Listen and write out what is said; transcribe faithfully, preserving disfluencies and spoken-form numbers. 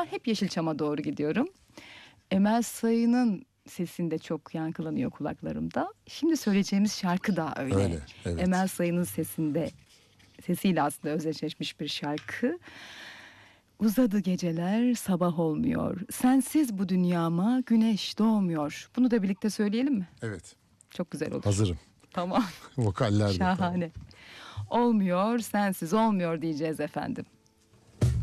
hep Yeşilçam'a doğru gidiyorum. Emel Sayın'ın sesinde çok yankılanıyor kulaklarımda. Şimdi söyleyeceğimiz şarkı da öyle. Öyle, evet. Emel Sayın'ın sesinde, sesiyle aslında özdeşleşmiş bir şarkı. Uzadı geceler, sabah olmuyor. Sensiz bu dünyama güneş doğmuyor. Bunu da birlikte söyleyelim mi? Evet. Çok güzel olur. Hazırım. Tamam. Vokaller de. Şahane. Tamam. Olmuyor, sensiz olmuyor diyeceğiz efendim.